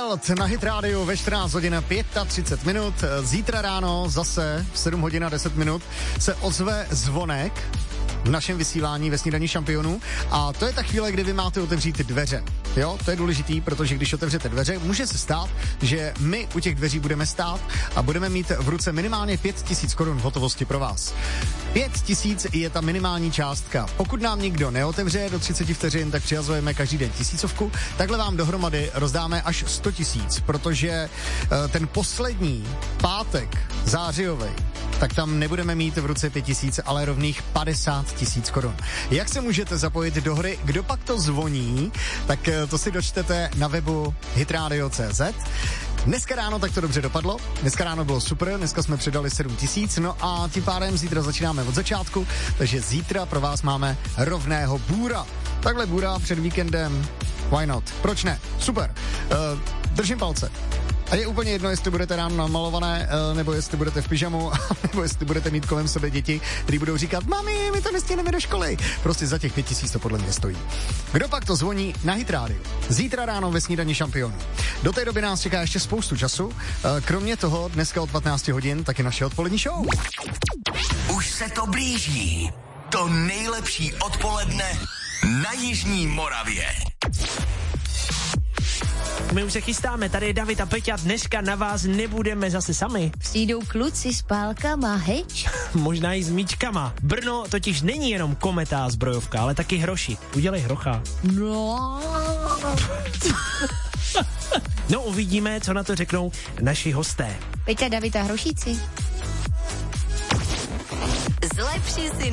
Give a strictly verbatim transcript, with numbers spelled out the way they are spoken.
Wild na Hit Radio ve čtrnáct hodin třicet pět minut. Zítra ráno zase v sedm hodin a deset minut se ozve zvonek v našem vysílání ve Snídani šampionů a to je ta chvíle, kdy vy máte otevřít ty dveře. Jo, to je důležitý, protože když otevřete dveře, může se stát, že my u těch dveří budeme stát a budeme mít v ruce minimálně pět tisíc korun v hotovosti pro vás. pět tisíc je ta minimální částka. Pokud nám nikdo neotevře do třicet vteřin, tak přihazujeme každý den tisícovku. Takhle vám dohromady rozdáme až sto tisíc, protože uh, ten poslední pátek zářijový, tak tam nebudeme mít v ruce pět tisíc, ale rovných padesát tisíc korun. Jak se můžete zapojit do hry? Kdo pak to zvoní? Tak uh, to si dočtete na webu hitradio tečka cé zet. Dneska ráno tak to dobře dopadlo, dneska ráno bylo super, dneska jsme přidali sedm tisíc, no a tím pádem zítra začínáme od začátku, takže zítra pro vás máme rovného bůra. Takhle bůra před víkendem, why not? Proč ne? Super, uh, držím palce. A je úplně jedno, jestli budete ráno namalované, nebo jestli budete v pyžamu, nebo jestli budete mít kolem sebe děti, kteří budou říkat, mami, my to nestihneme do školy. Prostě za těch pět tisíc to podle mě stojí. Kdo pak to zvoní na Hit Radio? Zítra ráno ve Snídani šampionů. Do té doby nás čeká ještě spoustu času. Kromě toho dneska od patnáct hodin taky naše odpolední show. Už se to blíží. To nejlepší odpoledne na Jižní Moravě. My už se chystáme, tady je David a Peťa, dneska na vás nebudeme zase sami. Přijdou kluci s pálkama, heč? Možná i s míčkama. Brno totiž není jenom kometá zbrojovka, ale taky hroši. Udělej hrocha. No. No uvidíme, co na to řeknou naši hosté. Peťa, David a hrošíci. Zlepši si